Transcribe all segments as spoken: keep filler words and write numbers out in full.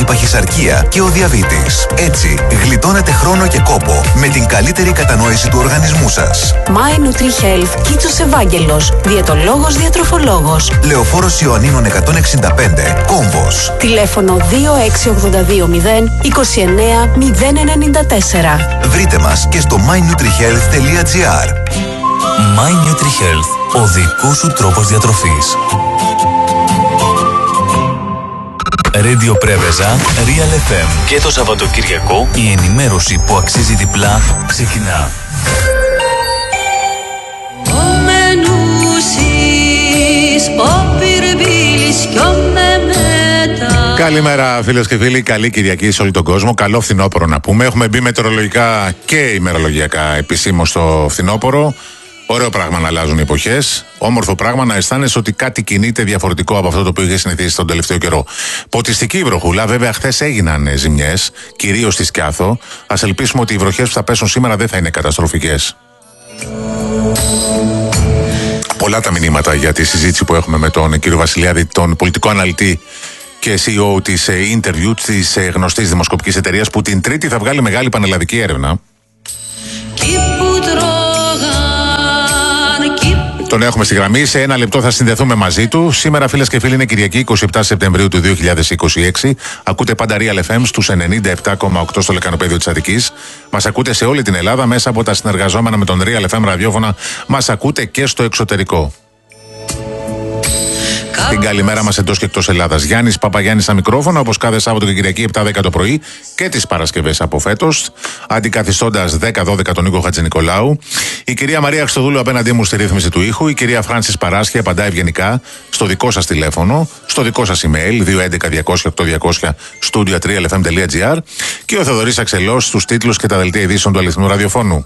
παχυσαρκία και ο διαβήτης. Έτσι, γλιτώνετε χρόνο και κόπο με την καλύτερη κατανόηση του οργανισμού σας. My Nutri-Health, Κίτσος Ευάγγελος, διαιτολόγος, διατροφολόγος. Λεωφόρος Ιωαννίνων εκατόν εξήντα πέντε, Κόμβος. Τηλέφωνο δύο έξι οκτώ δύο μηδέν είκοσι εννέα μηδέν ενενήντα τέσσερα. Βρείτε μας και στο my nutri health τελεία gr. My Nutri-Health, ο δικός σου τρόπος διατροφής. Radio Πρέβεζα, Real εφ εμ. Και το Σαββατοκυριακό η ενημέρωση που αξίζει διπλά ξεκινά. Καλημέρα φίλες και φίλοι, καλή Κυριακή σε όλο τον κόσμο. Καλό φθινόπωρο να πούμε. Έχουμε μπει μετεωρολογικά και ημερολογιακά επισήμως στο φθινόπωρο. Ωραίο πράγμα να αλλάζουν οι εποχές. Όμορφο πράγμα να αισθάνεσαι ότι κάτι κινείται διαφορετικό από αυτό το οποίο είχε συνηθίσει τον τελευταίο καιρό. Ποτιστική βροχούλα, βέβαια, χθες έγιναν ζημιές, κυρίως στη Σκιάθο. Ας ελπίσουμε ότι οι βροχές που θα πέσουν σήμερα δεν θα είναι καταστροφικές. Πολλά τα μηνύματα για τη συζήτηση που έχουμε με τον κύριο Βασιλιάδη, τον πολιτικό αναλυτή και σι ι ο της Interview, της γνωστής δημοσκοπικής εταιρείας, που την Τρίτη θα βγάλει μεγάλη πανελλαδική έρευνα. Τον έχουμε στη γραμμή. Σε ένα λεπτό θα συνδεθούμε μαζί του. Σήμερα, φίλες και φίλοι, είναι Κυριακή, εικοστή εβδόμη Σεπτεμβρίου του δύο χιλιάδες είκοσι έξι. Ακούτε πάντα Real εφ εμ στους ενενήντα επτά κόμμα οκτώ στο λεκανοπέδιο της Αττικής. Μας ακούτε σε όλη την Ελλάδα μέσα από τα συνεργαζόμενα με τον Real εφ εμ ραδιόφωνα. Μας ακούτε και στο εξωτερικό. Την καλημέρα μας εντός και εκτός Ελλάδας. Γιάννης Παπαγιάννης στα μικρόφωνα, όπως κάθε Σάββατο και Κυριακή επτά δέκα το πρωί και τις Παρασκευές από φέτος, αντικαθιστώντας δέκα δώδεκα τον Νίκο Χατζηνικολάου. Η κυρία Μαρία Χριστοδούλου απέναντί μου στη ρύθμιση του ήχου. Η κυρία Φράνσις Παράσχη απαντάει ευγενικά στο δικό σας τηλέφωνο, στο δικό σας email δύο έντεκα διακόσια οκτώ διακόσια studio at real f m dot g r και ο Θεοδωρής Αξελός στους τίτλους και τα δελτία ειδήσεων του αληθινού ραδιοφώνου.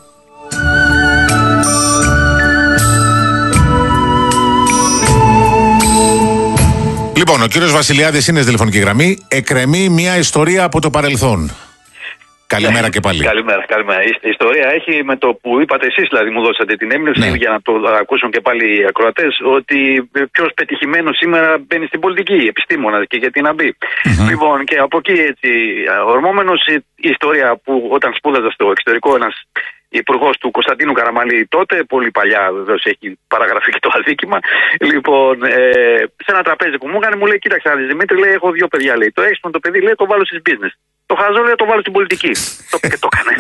Λοιπόν, ο κύριος Βασιλιάδης είναι στη τηλεφωνική γραμμή. Εκκρεμεί μια ιστορία από το παρελθόν. Καλημέρα και πάλι. Καλημέρα, καλημέρα. Η ιστορία έχει με το που είπατε εσείς, δηλαδή μου δώσατε την έμπνευση, ναι, για να το ακούσουν και πάλι οι ακροατές, ότι ποιος πετυχημένος σήμερα μπαίνει στην πολιτική, επιστήμονας, και γιατί να μπει. Mm-hmm. Λοιπόν, και από εκεί έτσι, ορμόμενος η ιστορία που όταν σπούδαζα στο εξωτερικό, ένας υπουργός του Κωνσταντίνου Καραμαλή τότε, πολύ παλιά βεβαίως έχει παραγραφεί και το αδίκημα. Λοιπόν, ε, σε ένα τραπέζι που μου έκανε, μου λέει: κοίταξε, Δημήτρη, λέει, έχω δύο παιδιά. Λέει, το έξυπνο το παιδί, λέει, το βάλω στις business. Το χαζό, λέει, το βάλω στην πολιτική. Το είπε και το έκανε.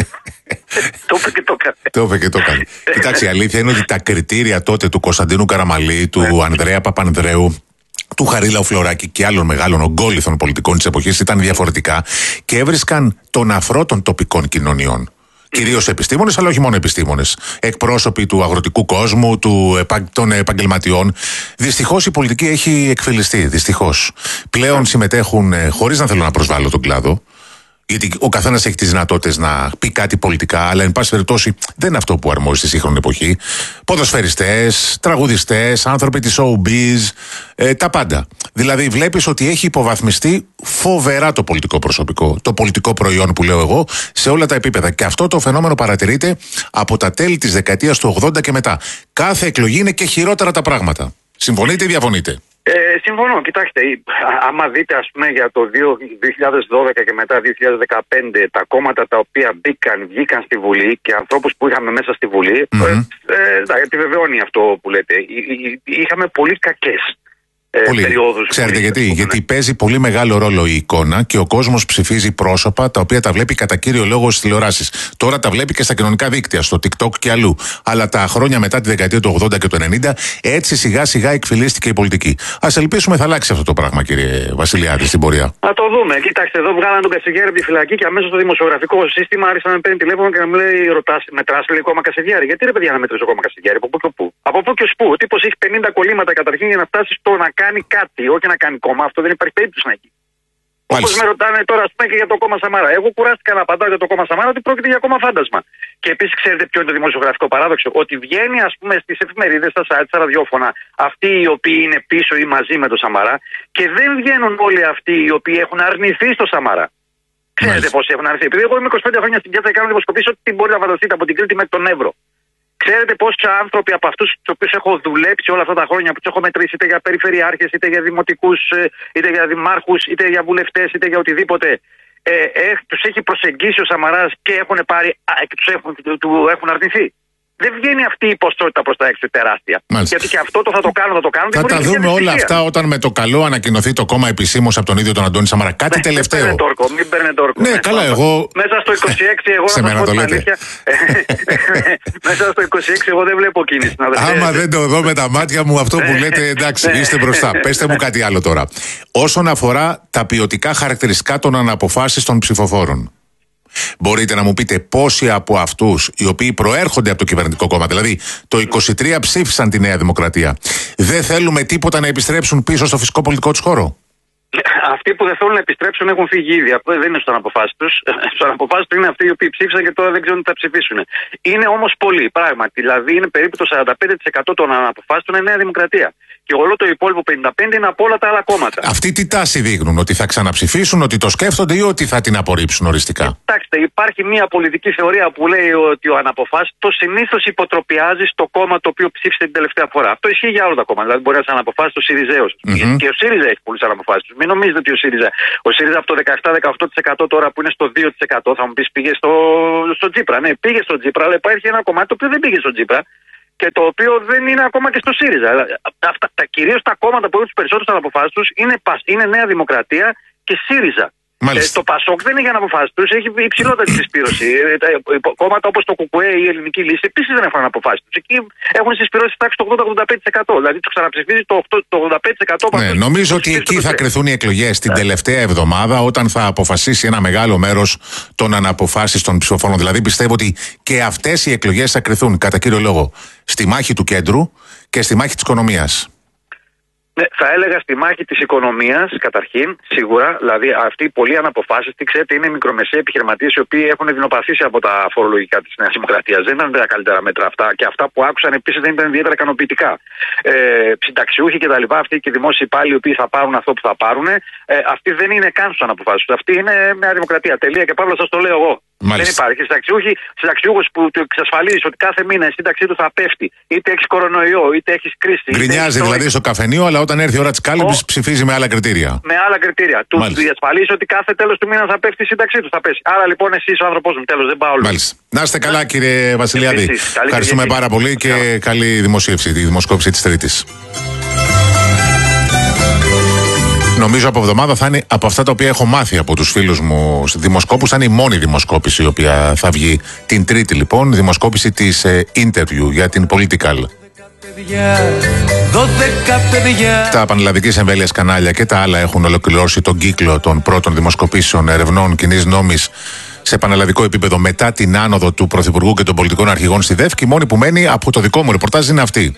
Το είπε και το έκανε. Το είπε και το έκανε. Κοιτάξτε, η αλήθεια είναι ότι τα κριτήρια τότε του Κωνσταντίνου Καραμαλή, του Ανδρέα Παπανδρέου, του Χαρίλαου Φλωράκη και άλλων μεγάλων ογκόληθων πολιτικών της εποχής ήταν διαφορετικά και έβρισκαν τον αφρό των τοπικών κοινωνιών. Κυρίως επιστήμονες, αλλά όχι μόνο επιστήμονες. Εκπρόσωποι του αγροτικού κόσμου, του, των επαγγελματιών. Δυστυχώς η πολιτική έχει εκφυλιστεί. Δυστυχώς. Πλέον συμμετέχουν, χωρίς να θέλω να προσβάλλω τον κλάδο, γιατί ο καθένας έχει τις δυνατότητες να πει κάτι πολιτικά, αλλά εν πάση περιπτώσει δεν είναι αυτό που αρμόζει στη σύγχρονη εποχή. Ποδοσφαιριστές, τραγουδιστές, άνθρωποι της showbiz, ε, τα πάντα. Δηλαδή βλέπεις ότι έχει υποβαθμιστεί φοβερά το πολιτικό προσωπικό, το πολιτικό προϊόν που λέω εγώ, σε όλα τα επίπεδα. Και αυτό το φαινόμενο παρατηρείται από τα τέλη της δεκαετίας του ογδόντα και μετά. Κάθε εκλογή είναι και χειρότερα τα πράγματα. Συμφωνείτε ή διαφωνείτε? Ε, συμφωνώ. Κοιτάξτε, άμα δείτε, ας πούμε, για το δύο χιλιάδες δώδεκα και μετά δύο χιλιάδες δεκαπέντε τα κόμματα τα οποία μπήκαν, βγήκαν στη Βουλή και ανθρώπους που είχαμε μέσα στη Βουλή, mm-hmm. ε, ε, επιβεβαιώνει αυτό που λέτε. Είχαμε πολύ κακές Πολύ. Περιόδους. Ξέρετε γιατί? Ναι. Γιατί παίζει πολύ μεγάλο ρόλο η εικόνα και ο κόσμος ψηφίζει πρόσωπα τα οποία τα βλέπει κατά κύριο λόγο στις τηλεοράσεις. Τώρα τα βλέπει και στα κοινωνικά δίκτυα, στο TikTok και αλλού. Αλλά τα χρόνια μετά τη δεκαετία του ογδόντα και του ενενήντα, έτσι σιγά σιγά εκφυλίστηκε η πολιτική. Ας ελπίσουμε θα αλλάξει αυτό το πράγμα, κύριε Βασιλιάδη, στην πορεία. Να το δούμε. Κοιτάξτε, εδώ βγάλανε τον Κασιδιάρη από τη φυλακή και αμέσως το δημοσιογραφικό σύστημα άρχισε να με παίρνει τηλέφωνο και να μου λέει: ρωτάς, μετράς λίγο ακόμα Κασιδιάρη? Γιατί ρε παιδιά να μετρήσω ακόμα Κασιδιάρη? Από πού και πού? Από πού και ως πού? Ο τύπος έχει πενήντα κολλήματα καταρχήν για να φτάσει στο να κάνει κάτι, όχι να κάνει κόμμα. Αυτό δεν υπάρχει περίπτωση να γίνει. Όπως με ρωτάνε τώρα, ας πούμε, και για το κόμμα Σαμάρα. Εγώ κουράστηκα να απαντάω για το κόμμα Σαμάρα ότι πρόκειται για κόμμα φάντασμα. Και επίσης, ξέρετε ποιο είναι το δημοσιογραφικό παράδοξο? Ότι βγαίνει, ας πούμε, στις εφημερίδες, στα site, στα ραδιόφωνα, αυτοί οι οποίοι είναι πίσω ή μαζί με το Σαμάρα και δεν βγαίνουν όλοι αυτοί οι οποίοι έχουν αρνηθεί στο Σαμάρα. Ξέρετε πώς έχουν αρνηθεί? Επειδή εγώ είμαι είκοσι πέντε χρόνια στην πιάτσα και κάνω δημοσκοπήσεις, ό,τι μπορεί να φανταστείτε από την Κρήτη μέχρι τον Εύρο. Ξέρετε πόσοι άνθρωποι από αυτούς τους οποίους έχω δουλέψει όλα αυτά τα χρόνια, που τους έχω μετρήσει είτε για περιφερειάρχες, είτε για δημοτικούς, είτε για δημάρχους, είτε για βουλευτές, είτε για οτιδήποτε, ε, ε, τους έχει προσεγγίσει ο Σαμαράς και έχουν πάρει και τους έχουν, του έχουν αρνηθεί. Δεν βγαίνει αυτή η ποσότητα προς τα έξω τεράστια. Μάλιστα. Γιατί και αυτό το θα το κάνουν, θα το κάνουν. Θα τα δούμε όλα αυτά όταν με το καλό ανακοινωθεί το κόμμα επισήμως από τον ίδιο τον Αντώνη Σαμαρά. Κάτι ναι, τελευταίο. Μην παίρνετε όρκο, μην παίρνετε όρκο. Ναι, ναι, καλά, εγώ. Μέσα στο είκοσι έξι, εγώ σε να πω την αλήθεια. Μέσα στο είκοσι έξι, εγώ δεν βλέπω κίνηση. Άμα δεν το δω με τα μάτια μου, αυτό που λέτε, εντάξει, είστε μπροστά. Πέστε μου κάτι άλλο τώρα. Όσον αφορά τα ποιοτικά χαρακτηριστικά των αναποφάσεις των ψηφοφόρων. Μπορείτε να μου πείτε πόσοι από αυτούς οι οποίοι προέρχονται από το κυβερνητικό κόμμα, δηλαδή το είκοσι τρία ψήφισαν τη Νέα Δημοκρατία, δεν θέλουμε τίποτα να επιστρέψουν πίσω στο φυσικό πολιτικό τους χώρο? Αυτοί που δεν θέλουν να επιστρέψουν έχουν φύγει ήδη. Αυτό δεν είναι στο αναποφάσεις τους. Στο αναποφάσεις τους είναι αυτοί οι οποίοι ψήφισαν και τώρα δεν ξέρουν τι θα ψηφίσουν. Είναι όμως πολλοί, πράγματι. Δηλαδή είναι περίπου το σαράντα πέντε τοις εκατό των αναποφάσεων είναι Νέα Δημοκρατία. Και όλο το υπόλοιπο πενήντα πέντε τοις εκατό είναι από όλα τα άλλα κόμματα. Αυτοί τι τάση δείχνουν, ότι θα ξαναψηφίσουν, ότι το σκέφτονται ή ότι θα την απορρίψουν οριστικά? Κοιτάξτε, υπάρχει μια πολιτική θεωρία που λέει ότι ο αναποφάσιστος συνήθως υποτροπιάζει στο κόμμα το οποίο ψήφισε την τελευταία φορά. Αυτό ισχύει για όλα τα κόμματα. Δηλαδή, μπορεί να είσαι αναποφάσιστος Συριζέος. Mm-hmm. Και ο ΣΥΡΙΖΑ έχει πολλούς αναποφάσιστους. Μην νομίζετε ότι ο ΣΥΡΙΖΑ, ο ΣΥΡΙΖΑ από το δεκαεπτά με δεκαοκτώ τοις εκατό τώρα που είναι στο δύο τοις εκατό, θα μου πει πήγε στο, στο Τσίπρα. Ναι, πήγε στο Τσίπρα, αλλά υπάρχει ένα κομμάτι το οποίο δεν πήγε στο Τσίπρα. Και το οποίο δεν είναι ακόμα και στο ΣΥΡΙΖΑ. Αυτά, τα, κυρίως τα κόμματα που έχουν τους περισσότερους αναποφάσεις τους είναι, είναι Νέα Δημοκρατία και ΣΥΡΙΖΑ. Ε, το ΠΑΣΟΚ δεν είναι για αναποφάσεις τους, έχει υψηλότερη συσπήρωση. ε, κόμματα όπως το ΚΚΕ ή η Ελληνική Λύση επίσης δεν έχουν αναποφάσεις τους. Εκεί έχουν συσπηρώσει τάξη το ογδόντα με ογδόντα πέντε τοις εκατό. Δηλαδή τους ξαναψηφίζει το, το ογδόντα πέντε τοις εκατό. Ναι, νομίζω ότι εκεί θα κρυθούν οι εκλογές την τελευταία εβδομάδα, όταν θα αποφασίσει ένα μεγάλο μέρος των αναποφάσεις των ψηφοφόρων. Δηλαδή πιστεύω ότι και αυτές οι εκλογές θα κρυθούν κατά κύριο λόγο στη μάχη του κέντρου και στη μάχη της οικονομίας. Ναι, θα έλεγα στη μάχη της οικονομίας καταρχήν, σίγουρα. Δηλαδή, αυτοί οι πολλοί αναποφάσιστοι, ξέρετε, είναι μικρομεσαίοι επιχειρηματίες οι οποίοι έχουν δεινοπαθήσει από τα φορολογικά της Νέας Δημοκρατίας. Δεν ήταν τα καλύτερα μέτρα αυτά και αυτά που άκουσαν επίσης δεν ήταν ιδιαίτερα ικανοποιητικά. Ε, συνταξιούχοι κτλ. Αυτοί και οι δημόσιοι υπάλληλοι οι οποίοι θα πάρουν αυτό που θα πάρουν, ε, αυτοί δεν είναι καν στους αναποφάσιστους. Αυτοί είναι Νέα Δημοκρατία. Τελεία και παύλα, σας το λέω εγώ. Μάλιστα. Δεν υπάρχει. Συνταξιούχος που του εξασφαλίζει ότι κάθε μήνα η σύνταξή του θα πέφτει, είτε έχει κορονοϊό, είτε έχει κρίση. Γκρινιάζει δηλαδή στο καφενείο, αλλά όταν έρθει η ώρα της κάλυψης ψηφίζει με άλλα κριτήρια. Με άλλα κριτήρια. Του διασφαλίζει ότι κάθε τέλος του μήνα θα πέφτει η σύνταξή του. Θα πέσει. Άρα λοιπόν εσύ ο άνθρωπός μου, τέλος, δεν πάω όλο. Μάλιστα. Να είστε καλά, κύριε Βασιλιάδη. Ευχαριστούμε πάρα πολύ και καλή δημοσίευση, τη δημοσκόπηση της Τρίτης. Νομίζω από εβδομάδα θα είναι από αυτά τα οποία έχω μάθει από τους φίλους μου δημοσκόπους. Θα είναι η μόνη δημοσκόπηση η οποία θα βγει την Τρίτη, λοιπόν. Δημοσκόπηση της ε, Interview για την Political. Τα πανελλαδικής εμβέλειας κανάλια και τα άλλα έχουν ολοκληρώσει τον κύκλο των πρώτων δημοσκοπήσεων ερευνών κοινής νόμης σε πανελλαδικό επίπεδο μετά την άνοδο του Πρωθυπουργού και των πολιτικών αρχηγών στη ΔΕΦ. Και η μόνη που μένει από το δικό μου ρεπορτάζ είναι αυτή.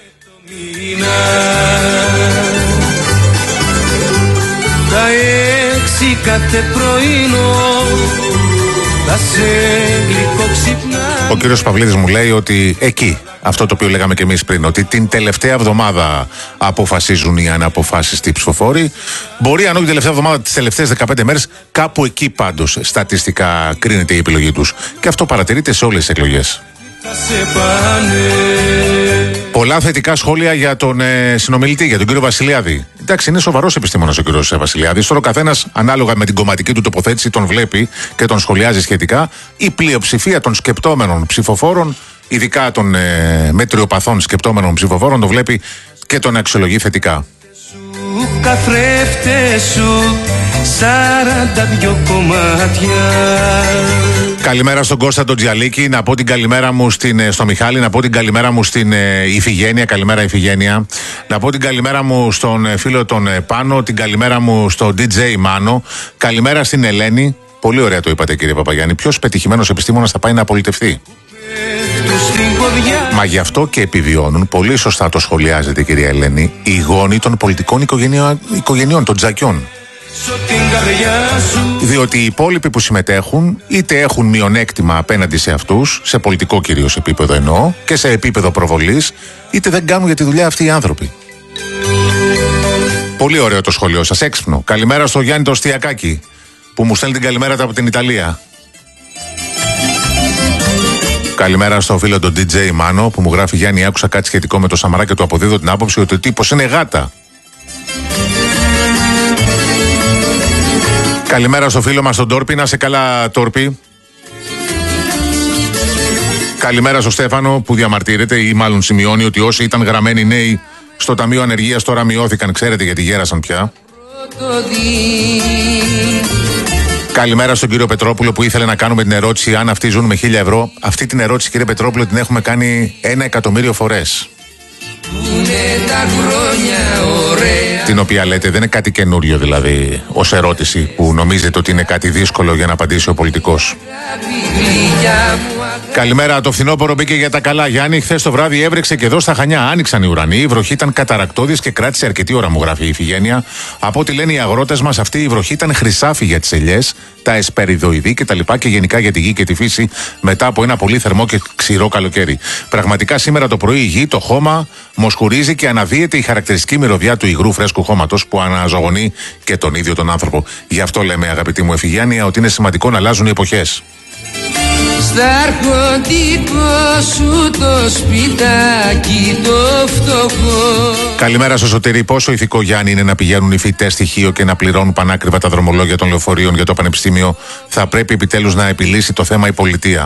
Τα έξι κάθε πρωινό, τα σε γλυκό ξυπνά. Ο κύριος Παυλίδης μου λέει ότι εκεί, αυτό το οποίο λέγαμε και εμείς πριν, ότι την τελευταία εβδομάδα αποφασίζουν οι αναποφάσιστοι ψηφοφόροι. Μπορεί, αν όχι την τελευταία εβδομάδα, τις τελευταίες δεκαπέντε μέρες, κάπου εκεί πάντως στατιστικά κρίνεται η επιλογή τους. Και αυτό παρατηρείται σε όλες τις εκλογές. Πολλά θετικά σχόλια για τον ε, συνομιλητή, για τον κύριο Βασιλιάδη. Εντάξει, είναι σοβαρός επιστήμονας ο κύριος Βασιλιάδης. Τώρα ο καθένας, ανάλογα με την κομματική του τοποθέτηση, τον βλέπει και τον σχολιάζει σχετικά. Η πλειοψηφία των σκεπτόμενων ψηφοφόρων, ειδικά των ε, μετριοπαθών σκεπτόμενων ψηφοφόρων, τον βλέπει και τον αξιολογεί θετικά. Σου, σαράντα δύο κομμάτια. Καλημέρα στον Κώστα τον Τζιαλίκη, να πω την καλημέρα μου στην, στο Μιχάλη, να πω την καλημέρα μου στην ε, Ιφηγένεια, καλημέρα Ιφηγένεια, να πω την καλημέρα μου στον ε, φίλο τον ε, Πάνο, την καλημέρα μου στον ντι τζέι Μάνο, καλημέρα στην Ελένη, πολύ ωραία το είπατε κύριε Παπαγιάννη, ποιος πετυχημένος επιστήμονας θα πάει να απολυτευτεί. Μα γι' αυτό και επιβιώνουν, πολύ σωστά το σχολιάζετε κυρία Ελένη, οι γόνοι των πολιτικών οικογενειών, οικογενειών των τζακιών. Διότι οι υπόλοιποι που συμμετέχουν είτε έχουν μειονέκτημα απέναντι σε αυτούς, σε πολιτικό κυρίως επίπεδο εννοώ, και σε επίπεδο προβολής, είτε δεν κάνουν για τη δουλειά αυτοί οι άνθρωποι. Πολύ ωραίο το σχολείο σας, έξυπνο. Καλημέρα στο Γιάννη το Στιακάκη που μου στέλνει την καλημέρα από την Ιταλία. Καλημέρα στο φίλο τον ντι τζέι Μάνο που μου γράφει: Γιάννη, άκουσα κάτι σχετικό με το Σαμαρά και του αποδίδω την άποψη ότι ο τύπος είναι γάτα. Καλημέρα στο φίλο μας τον Τόρπι. Να σε καλά, Τόρπι. Καλημέρα στο Στέφανο που διαμαρτύρεται ή μάλλον σημειώνει ότι όσοι ήταν γραμμένοι νέοι στο Ταμείο Ανεργίας τώρα μειώθηκαν. Ξέρετε γιατί γέρασαν πια. Καλημέρα στον κύριο Πετρόπουλο που ήθελε να κάνουμε την ερώτηση αν αυτοί ζουν με χίλια ευρώ. Αυτή την ερώτηση, κύριε Πετρόπουλο, την έχουμε κάνει ένα εκατομμύριο φορές. Την οποία λέτε δεν είναι κάτι καινούριο δηλαδή ως ερώτηση που νομίζετε ότι είναι κάτι δύσκολο για να απαντήσει ο πολιτικός. Καλημέρα, το φθινόπωρο μπήκε για τα καλά. Γιάννη, χθες το βράδυ έβρεξε και εδώ στα Χανιά. Άνοιξαν οι ουρανοί, η βροχή ήταν καταρακτώδης και κράτησε αρκετή ώρα, μου γράφει η Ιφηγένεια. Από ό,τι λένε οι αγρότες μας, αυτή η βροχή ήταν χρυσάφι για τις ελιές, τα εσπεριδοειδή κτλ. Και, και γενικά για τη γη και τη φύση μετά από ένα πολύ θερμό και ξηρό καλοκαίρι. Πραγματικά σήμερα το πρωί η γη, το χώμα, μοσχουρίζει και αναδύεται η χαρακτηριστική μυρωδιά του υγρού φρέσκου χώματος που αναζωογονεί και τον ίδιο τον άνθρωπο. Γι' αυτό λέμε, αγαπητή μου Ιφηγένεια, ότι είναι σημαντικό να αλλάζουν οι εποχές. Στα αρχοντικό σου το σπιτάκι το φτωχό. Καλημέρα στο Σωτήρη. Πόσο ηθικό, Γιάννη, είναι να πηγαίνουν οι φοιτητές στοιχείο και να πληρώνουν πανάκριβα τα δρομολόγια των λεωφορείων για το πανεπιστήμιο? Θα πρέπει επιτέλους να επιλύσει το θέμα η πολιτεία.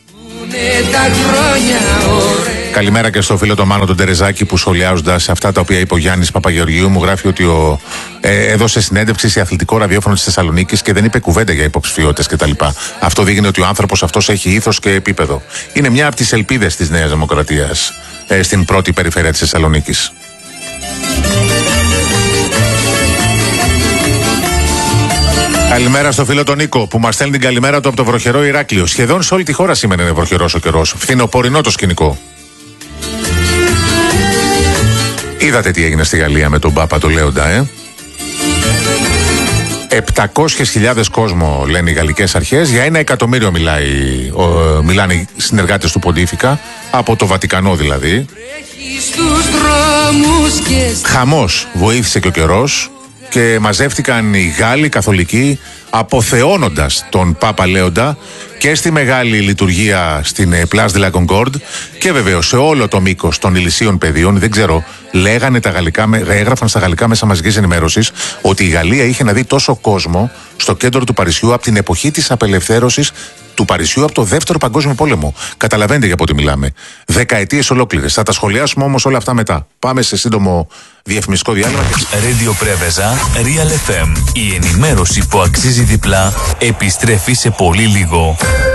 Καλημέρα και στο φίλο τον Μάνο τον Τερεζάκη που σχολιάζοντας αυτά τα οποία είπε ο Γιάννης Παπαγεωργίου μου γράφει ότι ο, ε, έδωσε συνέντευξη σε αθλητικό ραδιόφωνο της Θεσσαλονίκης και δεν είπε κουβέντα για υποψηφιότητες κτλ. Αυτό δείχνει ότι ο άνθρωπος αυτός έχει ήθος και επίπεδο. Είναι μια από τις ελπίδες της Νέας Δημοκρατίας ε, στην πρώτη περιφέρεια της Θεσσαλονίκης. Καλημέρα στο φίλο τον Νίκο που μας στέλνει την καλημέρα του από το βροχερό Ηράκλειο. Σχεδόν σε όλη τη χώρα σήμερα είναι βροχερός ο καιρός. Φθινοπορεινό το σκηνικό. Είδατε τι έγινε στη Γαλλία με τον Πάπα το Λέοντα, ε? επτακόσιες χιλιάδες κόσμο λένε οι γαλλικές αρχές. Για ένα εκατομμύριο μιλάει, ο, μιλάνε οι συνεργάτες του Ποντίφικα, από το Βατικανό δηλαδή. Χαμός, βοήθησε και ο καιρός. Και μαζεύτηκαν οι Γάλλοι καθολικοί αποθεώνοντας τον Πάπα Λέοντα και στη μεγάλη λειτουργία στην Place de la Concorde και βεβαίως σε όλο το μήκος των ηλισίων πεδίων. Δεν ξέρω, λέγανε τα γαλλικά, έγραφαν στα γαλλικά μέσα μαζικής ενημέρωσης ότι η Γαλλία είχε να δει τόσο κόσμο στο κέντρο του Παρισιού από την εποχή της απελευθέρωσης του Παρισιού από το Δεύτερο Παγκόσμιο Πόλεμο. Καταλαβαίνετε για πότε μιλάμε. Δεκαετίες ολόκληρες. Θα τα σχολιάσουμε όμως όλα αυτά μετά. Πάμε σε σύντομο διαφημιστικό διάλειμμα. Radio Πρέβεζα, Real εφ εμ. Η ενημέρωση που αξίζει διπλά επιστρέφει σε πολύ λίγο.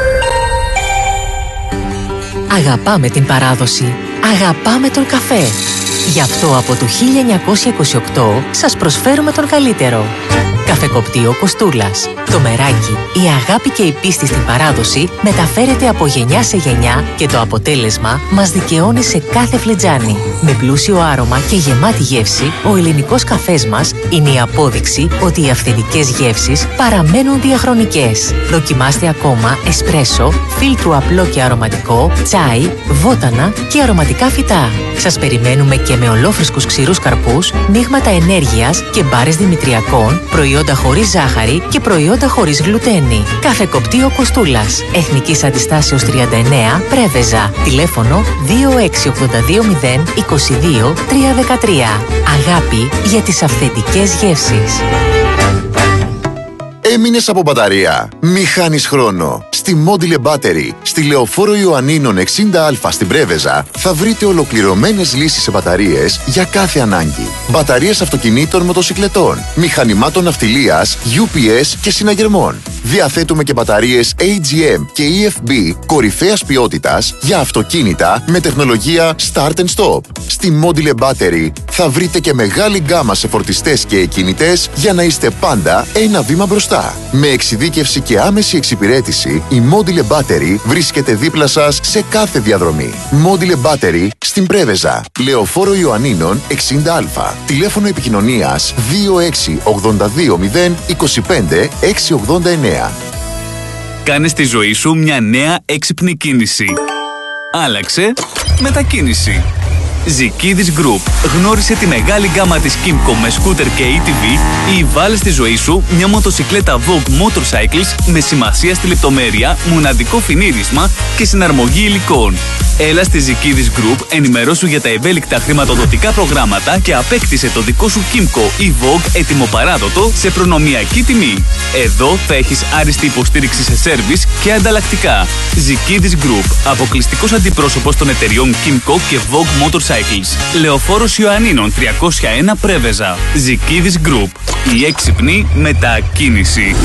Αγαπάμε την παράδοση. Αγαπάμε τον καφέ. Γι' αυτό από το χίλια εννιακόσια είκοσι οκτώ σας προσφέρουμε τον καλύτερο. Καφεκοπτείο Κοστούλας. Το μεράκι, η αγάπη και η πίστη στην παράδοση μεταφέρεται από γενιά σε γενιά και το αποτέλεσμα μας δικαιώνει σε κάθε φλιτζάνι. Με πλούσιο άρωμα και γεμάτη γεύση, ο ελληνικός καφές μας είναι η απόδειξη ότι οι αυθεντικές γεύσεις παραμένουν διαχρονικές. Δοκιμάστε ακόμα εσπρέσο, φίλτρου απλό και αρωματικό, τσάι, βότανα και αρωματικά φυτά. Σας περιμένουμε και με ολόφρυσκους ξηρούς καρπούς, μείγματα ενέργειας και μπάρες δημητριακών, προϊόντα χωρίς ζάχαρη και προϊόντα χωρίς γλουτένη. Καφεκοπτείο Κοστούλας. Εθνικής Αντιστάσεως τριάντα εννέα, Πρέβεζα. Τηλέφωνο δύο έξι ογδόντα δύο μηδέν είκοσι δύο τριακόσια δεκατρία. Αγάπη για τις αυθεντικές γεύσεις. Έμεινες από μπαταρία? Μη χάνεις χρόνο. Στη Module Battery, στη Λεωφόρο Ιωαννίνων εξήντα α στην Πρέβεζα, θα βρείτε ολοκληρωμένες λύσεις σε μπαταρίες για κάθε ανάγκη. Μπαταρίες αυτοκινήτων, μοτοσικλετών, μηχανημάτων ναυτιλίας, γιου πι ες και συναγερμών. Διαθέτουμε και μπαταρίες έι τζι εμ και ι εφ μπι κορυφαίας ποιότητας για αυτοκίνητα με τεχνολογία Start and Stop. Στη Module Battery θα βρείτε και μεγάλη γκάμα σε φορτιστές και εκκινητές για να είστε πάντα ένα βήμα μπροστά. Με εξειδίκευση και άμεση εξυπηρέτηση, η Module Battery βρίσκεται δίπλα σας σε κάθε διαδρομή. Module Battery στην Πρέβεζα, Λεωφόρο Ιωαννίνων εξήντα α. Τηλέφωνο επικοινωνίας δύο έξι ογδόντα δύο μηδέν είκοσι πέντε εξακόσια ογδόντα εννέα. Κάνε στη ζωή σου μια νέα έξυπνη κίνηση. Άλλαξε μετακίνηση. Ζικίδης Group. Γνώρισε τη μεγάλη γκάμα της Kymco με σκούτερ και έι τι βι ή βάλε στη ζωή σου μια μοτοσικλέτα Vogue Motorcycles με σημασία στη λεπτομέρεια, μοναδικό φινίρισμα και συναρμογή υλικών. Έλα στη Ζικίδης Group, ενημερώσου για τα ευέλικτα χρηματοδοτικά προγράμματα και απέκτησε το δικό σου Kymco ή Vogue ετοιμοπαράδοτο σε προνομιακή τιμή. Εδώ θα έχεις άριστη υποστήριξη σε σέρβις και ανταλλακτικά. Ζικίδης Group, αποκλειστικός αντιπρόσωπος των εταιριών Kymco και Vogue Motorcycles. Λεωφόρος Ιωαννίνων τριακόσια ένα Πρέβεζα. Ζικίδης Group, η έξυπνη μετακίνηση.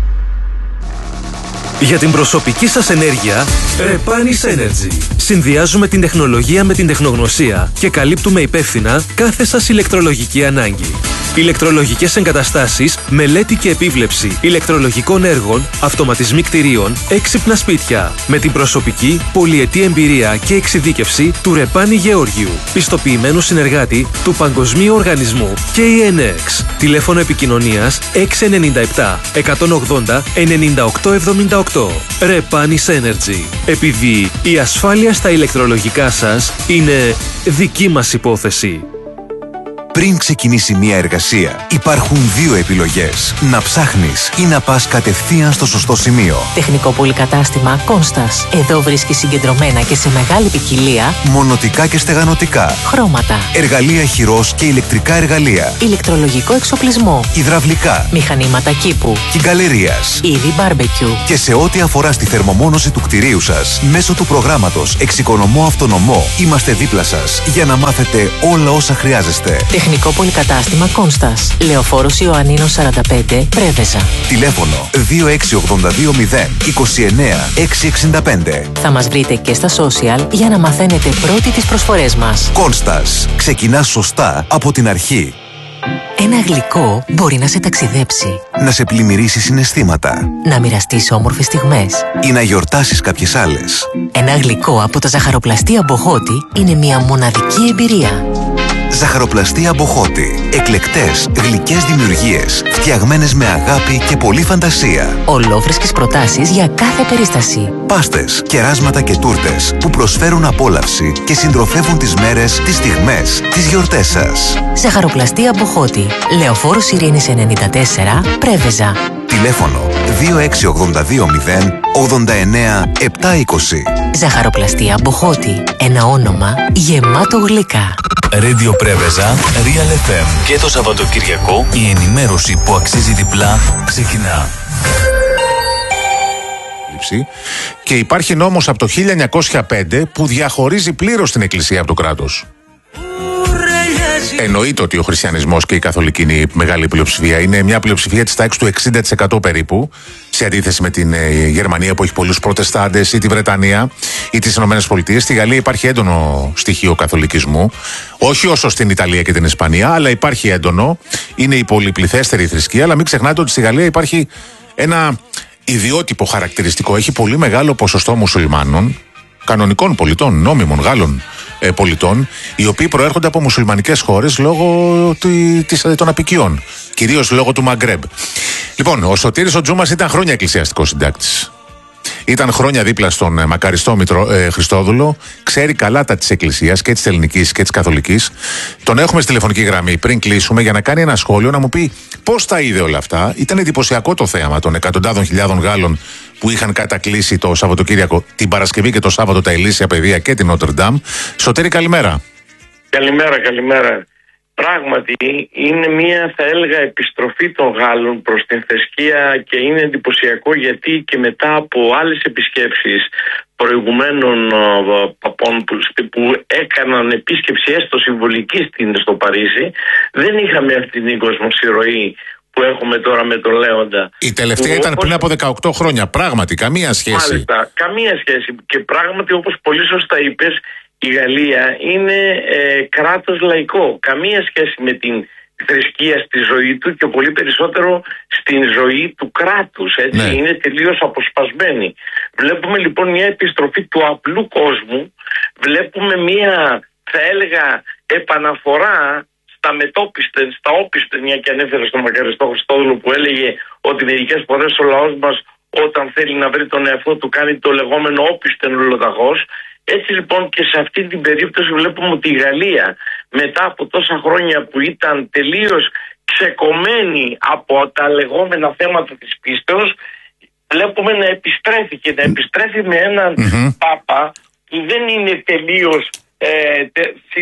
Για την προσωπική σας ενέργεια, Repanis Energy. Συνδυάζουμε την τεχνολογία με την τεχνογνωσία και καλύπτουμε υπεύθυνα κάθε σας ηλεκτρολογική ανάγκη. Ηλεκτρολογικές εγκαταστάσεις, μελέτη και επίβλεψη ηλεκτρολογικών έργων, αυτοματισμοί κτηρίων, έξυπνα σπίτια. Με την προσωπική, πολυετή εμπειρία και εξειδίκευση του Ρεπάνι Γεώργιου, πιστοποιημένου συνεργάτη του Παγκοσμίου Οργανισμού και η ΕΝΕΞ. Τηλέφωνο επικοινωνίας έξι εννιά επτά εκατόν ογδόντα ενενήντα οκτώ εβδομήντα οκτώ. Repanis Energy. Επειδή η ασφάλεια στα ηλεκτρολογικά σας είναι δική μας υπόθεση. Πριν ξεκινήσει μια εργασία, υπάρχουν δύο επιλογές. Να ψάχνεις ή να πας κατευθείαν στο σωστό σημείο. Τεχνικό πολυκατάστημα Κόνστας. Εδώ βρίσκεις συγκεντρωμένα και σε μεγάλη ποικιλία μονοτικά και στεγανοτικά, χρώματα, εργαλεία χειρός και ηλεκτρικά εργαλεία, ηλεκτρολογικό εξοπλισμό, υδραυλικά, μηχανήματα κήπου, κυγκαλερίας, είδη μπάρμπεκιου. Και σε ό,τι αφορά στη θερμομόνωση του κτηρίου σας, μέσω του προγράμματος Εξοικονομώ Αυτονομό, είμαστε δίπλα σας για να μάθετε όλα όσα χρειάζεστε. Τεχνικό πολυκατάστημα Κόνστας. Λεωφόρος Ιωαννίνων σαράντα πέντε Πρέβεζα. Τηλέφωνο δύο έξι ογδόντα δύο μηδέν είκοσι εννέα εξακόσια εξήντα πέντε. Θα μας βρείτε και στα social για να μαθαίνετε πρώτοι τις προσφορές μας. Κόνστας. Ξεκινάς σωστά από την αρχή. Ένα γλυκό μπορεί να σε ταξιδέψει, να σε πλημμυρίσει συναισθήματα, να μοιραστείς όμορφες στιγμές ή να γιορτάσεις κάποιες άλλες. Ένα γλυκό από τα ζαχαροπλαστεία Μποχώτη είναι μια μοναδική εμπειρία. Ζαχαροπλαστεία Μποχώτη. Εκλεκτές, γλυκές δημιουργίες, φτιαγμένες με αγάπη και πολλή φαντασία. Ολόφρεσκες προτάσεις για κάθε περίσταση. Πάστες, κεράσματα και τούρτες που προσφέρουν απόλαυση και συντροφεύουν τις μέρες, τις στιγμές, τις γιορτές σας. Ζαχαροπλαστεία Μποχώτη. Λεωφόρος Ειρήνης ενενήντα τέσσερα Πρέβεζα. Τηλέφωνο δύο έξι ογδόντα δύο μηδέν ογδόντα εννέα επτακόσια είκοσι. Ζαχαροπλαστεία Μποχώτη. Ένα όνομα γεμάτο γλυκά. Radio Πρέβεζα, Real εφ εμ. Και το Σαββατοκυριακό η ενημέρωση που αξίζει διπλά ξεκινά. Και υπάρχει νόμος από το χίλια εννιακόσια πέντε που διαχωρίζει πλήρως την Εκκλησία από το κράτος. Εννοείται ότι ο χριστιανισμός και η καθολική είναι η μεγάλη πλειοψηφία. Είναι μια πλειοψηφία της τάξης του εξήντα τοις εκατό περίπου, σε αντίθεση με την ε, Γερμανία που έχει πολλούς προτεστάντες, ή τη Βρετανία ή τις Ηνωμένες Πολιτείες. Στη Γαλλία υπάρχει έντονο στοιχείο καθολικισμού. Όχι όσο στην Ιταλία και την Ισπανία, αλλά υπάρχει έντονο. Είναι η πολυπληθέστερη θρησκεία, αλλά μην ξεχνάτε ότι στη Γαλλία υπάρχει ένα ιδιότυπο χαρακτηριστικό. Έχει πολύ μεγάλο ποσοστό μουσουλμάνων, κανονικών πολιτών, νόμιμων Γάλλων ε, πολιτών, οι οποίοι προέρχονται από μουσουλμανικές χώρες λόγω τη, της, των απικιών, κυρίως λόγω του Μαγκρέμπ. Λοιπόν, ο Σωτήρης ο Τζούμας ήταν χρόνια εκκλησιαστικός συντάκτης. Ήταν χρόνια δίπλα στον ε, μακαριστό Μητρο, ε, Χριστόδουλο, ξέρει καλά τα της Εκκλησίας και της Ελληνικής και της Καθολικής. Τον έχουμε στη τηλεφωνική γραμμή πριν κλείσουμε για να κάνει ένα σχόλιο, να μου πει πώς τα είδε όλα αυτά. Ήταν εντυπωσιακό το θέαμα των εκατοντάδων χιλιάδων Γάλλων που είχαν κατακλείσει το Σαββατοκύριακο, την Παρασκευή και το Σάββατο τα Ηλίσια Παιδεία και την Νότρ Ντάμ. Σωτήρη, καλημέρα. Καλημέρα, καλημέρα. Πράγματι είναι μια, θα έλεγα, επιστροφή των Γάλλων προς την θρησκεία και είναι εντυπωσιακό γιατί και μετά από άλλες επισκέψεις προηγουμένων παπών που, που έκαναν επίσκεψη έστω συμβολική στην, στο Παρίσι, δεν είχαμε αυτή την κοσμοσυρωή που έχουμε τώρα με τον Λέοντα. Η τελευταία ήταν όπως... πριν από δεκαοκτώ χρόνια. Πράγματι, καμία σχέση. Μάλιστα, καμία σχέση. Και πράγματι, όπως πολύ σωστά είπες, η Γαλλία είναι ε, κράτος λαϊκό. Καμία σχέση με την θρησκεία στη ζωή του και πολύ περισσότερο στην ζωή του κράτους. Έτσι. Ναι. Είναι τελείως αποσπασμένη. Βλέπουμε λοιπόν μια επιστροφή του απλού κόσμου. Βλέπουμε μια, θα έλεγα, επαναφορά στα μετόπιστεν, στα όπιστεν, μια και ανέφερε στον μακαριστό Χριστόδουλο που έλεγε ότι μερικές φορές ο λαός μας όταν θέλει να βρει τον εαυτό του κάνει το λεγόμενο όπιστεν ολοταχώς. Έτσι λοιπόν και σε αυτή την περίπτωση βλέπουμε ότι η Γαλλία μετά από τόσα χρόνια που ήταν τελείως ξεκομμένη από τα λεγόμενα θέματα της πίστεως, βλέπουμε να επιστρέφει και να επιστρέφει με έναν mm-hmm. Πάπα που δεν είναι τελείως ε, τε,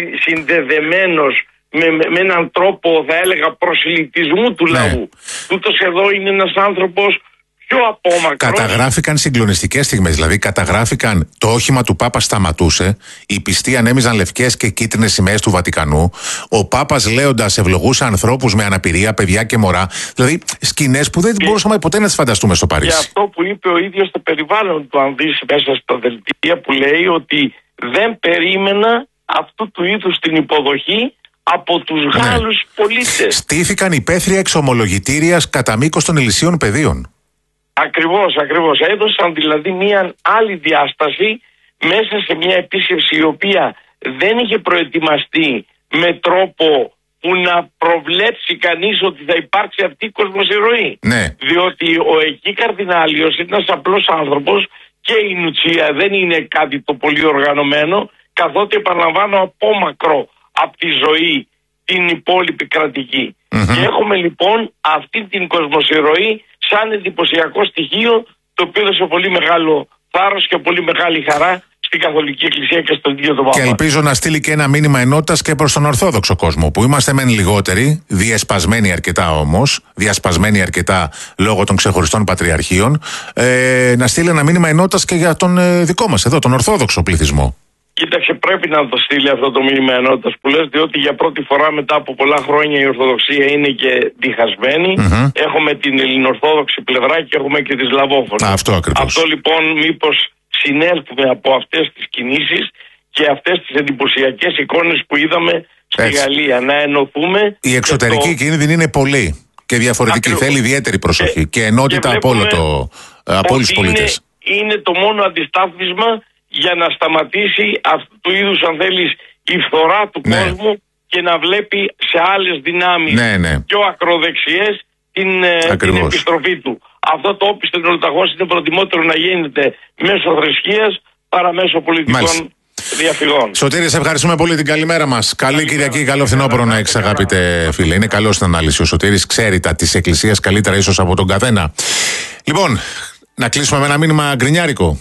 συνδεδεμένος με, με, με έναν τρόπο, θα έλεγα, προσιλητισμού του ναι. λαού. Τούτος εδώ είναι ένας άνθρωπος πιο απόμακρος. Καταγράφηκαν συγκλονιστικές στιγμές. Δηλαδή, καταγράφηκαν το όχημα του Πάπα σταματούσε, οι πιστοί ανέμιζαν λευκές και κίτρινες σημαίες του Βατικανού. Ο Πάπας λέοντας ευλογούσε ανθρώπους με αναπηρία, παιδιά και μωρά. Δηλαδή, σκηνές που δεν και... μπορούσαμε ποτέ να τις φανταστούμε στο Παρίσι. Και αυτό που είπε ο ίδιος στο περιβάλλον του, αν δεις μέσα στα δελτία, που λέει ότι δεν περίμενα αυτού του είδους την υποδοχή από τους ναι. Γάλλους πολίτες. Στήθηκαν υπαίθρια εξομολογητήριας κατά μήκος των Ελυσίων πεδίων. Ακριβώς, ακριβώς. Έδωσαν δηλαδή μια άλλη διάσταση μέσα σε μια επίσκεψη η οποία δεν είχε προετοιμαστεί με τρόπο που να προβλέψει κανείς ότι θα υπάρξει αυτή η κοσμοσυρωή. Ναι. Διότι ο εκεί καρδινάλιος είναι ένας απλός άνθρωπος και η Νουτσία δεν είναι κάτι το πολύ οργανωμένο, καθότι επαναλαμβάνω απόμακρο από τη ζωή την υπόλοιπη κρατική. Mm-hmm. Και έχουμε λοιπόν αυτή την κοσμοσυρωή σαν εντυπωσιακό στοιχείο, το οποίο έδωσε πολύ μεγάλο θάρρος και πολύ μεγάλη χαρά στην Καθολική Εκκλησία και στον ίδιο τον Παπά. Και ελπίζω να στείλει και ένα μήνυμα ενότητας και προς τον Ορθόδοξο κόσμο, που είμαστε μεν λιγότεροι, διασπασμένοι αρκετά όμως, διασπασμένοι αρκετά λόγω των ξεχωριστών πατριαρχείων, ε, να στείλει ένα μήνυμα ενότητας και για τον ε, δικό μας εδώ, τον Ορθόδοξο πληθυσμό. Κοίταξε, πρέπει να το στείλει αυτό το μήνυμα ενότητας που λες, διότι για πρώτη φορά μετά από πολλά χρόνια η Ορθοδοξία είναι και διχασμένη. Mm-hmm. Έχουμε την ελληνοορθόδοξη πλευρά και έχουμε και τη σλαβόφωνη. Αυτό ακριβώς. Αυτό λοιπόν μήπως συνέλθουμε από αυτές τις κινήσεις και αυτές τις εντυπωσιακές εικόνες που είδαμε στη Έτσι. Γαλλία, να ενωθούμε. Η εξωτερική το... κίνδυνη είναι πολύ και διαφορετική. Ακριβώς. Θέλει ιδιαίτερη προσοχή και, και ενότητα και από, όλο το, από όλους τους πολίτες. Είναι, είναι το μόνο αντιστάθμισμα για να σταματήσει αυτού του είδους, αν θέλεις, η φθορά του ναι. κόσμου και να βλέπει σε άλλες δυνάμεις ναι, ναι. πιο ακροδεξιές την, την επιστροφή του. Αυτό το όπιστο ολοταχώς είναι προτιμότερο να γίνεται μέσω θρησκείας παρά μέσω πολιτικών Μάλιστα. διαφυγών. Σωτήρη, σε ευχαριστούμε πολύ, την καλημέρα μας. Καλή καλή Κυριακή, μέρα. Καλό φθινόπωρο να έχεις, αγαπητέ φίλε. Είναι καλό στην ανάλυση. Ο Σωτήρης ξέρει τα της Εκκλησίας καλύτερα ίσως από τον καθένα. Λοιπόν, να κλείσουμε με ένα μήνυμα γκρινιάρικο.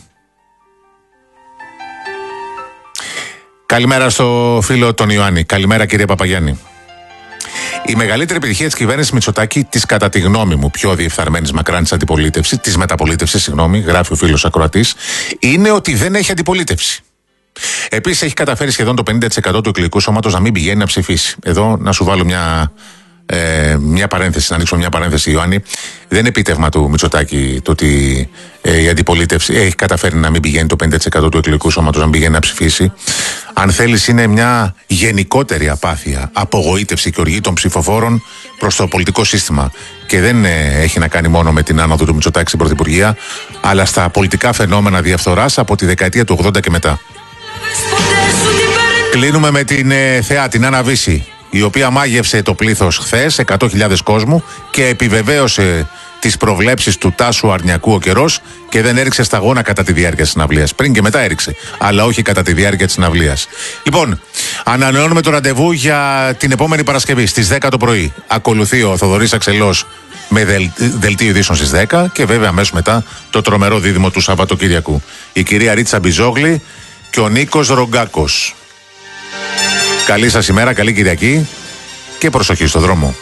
Καλημέρα στο φίλο τον Ιωάννη. Καλημέρα, κύριε Παπαγιάννη. Η μεγαλύτερη επιτυχία της κυβέρνησης Μητσοτάκη, της κατά τη γνώμη μου πιο διεφθαρμένης μακράν της αντιπολίτευσης, της μεταπολίτευσης, συγγνώμη, γράφει ο φίλος ακροατής, είναι ότι δεν έχει αντιπολίτευση. Επίσης, έχει καταφέρει σχεδόν το πενήντα τοις εκατό του εκλογικού σώματος να μην πηγαίνει να ψηφίσει. Εδώ να σου βάλω μια, ε, μια παρένθεση, να ανοίξω μια παρένθεση, Ιωάννη. Δεν είναι επίτευγμα του Μητσοτάκη το ότι ε, η αντιπολίτευση έχει καταφέρει να μην πηγαίνει το πενήντα τοις εκατό του εκλογικού σώματος να μην πηγαίνει να ψηφίσει. Αν θέλεις, είναι μια γενικότερη απάθεια, απογοήτευση και οργή των ψηφοφόρων προς το πολιτικό σύστημα. Και δεν ε, έχει να κάνει μόνο με την άνοδο του Μητσοτάκη στην Πρωθυπουργία, αλλά στα πολιτικά φαινόμενα διαφθοράς από τη δεκαετία του ογδόντα και μετά. Κλείνουμε με την ε, θεά, την Άννα Βύση, η οποία μάγευσε το πλήθος χθες, εκατό χιλιάδες κόσμου, και επιβεβαίωσε τις προβλέψεις του Τάσου Αρνιακού ο καιρός και δεν έριξε σταγόνα κατά τη διάρκεια της συναυλίας. Πριν και μετά έριξε, αλλά όχι κατά τη διάρκεια της συναυλίας. Λοιπόν, ανανεώνουμε το ραντεβού για την επόμενη Παρασκευή στις δέκα το πρωί. Ακολουθεί ο Θοδωρής Αξελός με δελ, δελτίο ειδήσεων στις δέκα και βέβαια αμέσως μετά το τρομερό δίδυμο του Σαββατοκύριακου. Η κυρία Ρίτσα Μπιζόγλη και ο Νίκος Ρογκάκος. Καλή σας ημέρα, καλή Κυριακή και προσοχή στο δρόμο.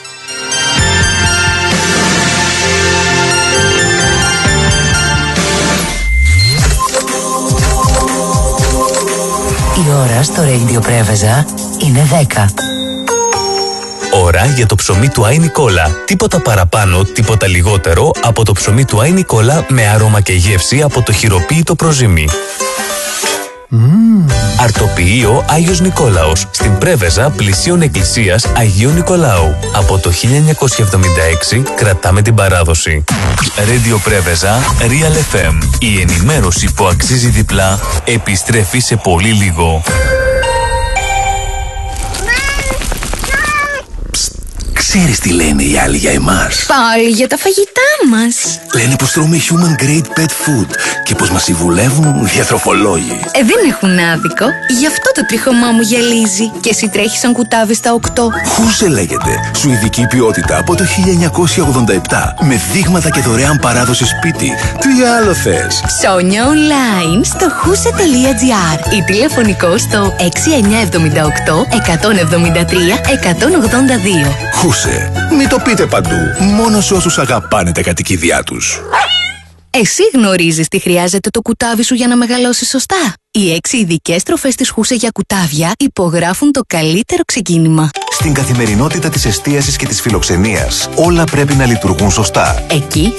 Η ώρα στο Radio Πρέβεζα είναι δέκα. Ώρα για το ψωμί του Άι Νικόλα. Τίποτα παραπάνω, τίποτα λιγότερο από το ψωμί του Άι Νικόλα με άρωμα και γεύση από το χειροποίητο προζύμι. Mm. Αρτοποιείο Άγιος Νικόλαος στην Πρέβεζα πλησίων εκκλησίας Αγίου Νικολάου. Από το χίλια εννιακόσια εβδομήντα έξι κρατάμε την παράδοση. Radio Πρέβεζα Real εφ εμ. Η ενημέρωση που αξίζει διπλά επιστρέφει σε πολύ λίγο. Ξέρεις τι λένε οι άλλοι για εμάς? Πάλι για τα φαγητά μας. Λένε πως τρώμε human grade pet food και πως μας συμβουλεύουν διατροφολόγοι. Ε, δεν έχουν άδικο. Γι' αυτό το τρίχωμά μου γυαλίζει. Και εσύ τρέχεις σαν κουτάβι στα οκτώ. Χούσε λέγεται. Σουηδική ποιότητα από το χίλια εννιακόσια ογδόντα επτά. Με δείγματα και δωρεάν παράδοση σπίτι. Τι άλλο θες? Ψώνια online στο χούσε τελεία τζι άρ ή τηλεφωνικό στο έξι εννιά επτά οκτώ εκατόν εβδομήντα τρία εκατόν ογδόντα δύο. Χούσε. Μην το πείτε παντού. Μόνο σε όσους αγαπάνε τα κατοικίδια τους. Εσύ γνωρίζεις τι χρειάζεται το κουτάβι σου για να μεγαλώσει σωστά? Οι έξι ειδικές τροφές της Χούσε για κουτάβια υπογράφουν το καλύτερο ξεκίνημα. Στην καθημερινότητα της εστίασης και της φιλοξενίας, όλα πρέπει να λειτουργούν σωστά. Εκεί